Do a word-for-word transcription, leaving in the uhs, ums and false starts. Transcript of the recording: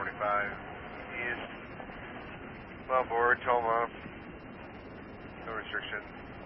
forty-five east. Well board, twelve off. No restriction.